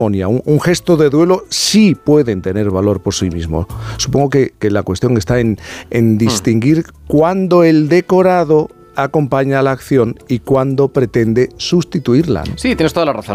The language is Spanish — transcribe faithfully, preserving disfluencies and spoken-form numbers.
ceremonia, un, un gesto de duelo, sí pueden tener valor por sí mismos. Supongo que, que la cuestión está en, en distinguir mm. cuándo el decorado acompaña a la acción y cuándo pretende sustituirla, ¿no? Sí, tienes toda la razón.